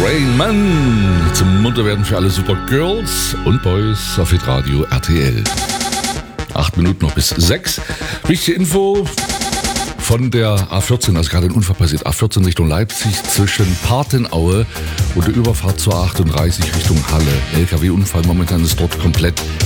Rain Man zum Munterwerden für alle Super Girls und Boys auf Hitradio RTL. 8 Minuten noch bis 6. Wichtige Info von der A14, also gerade ein Unfall passiert, A14 Richtung Leipzig zwischen Partenaue und der Überfahrt zur A38 Richtung Halle. LKW-Unfall, momentan ist dort komplett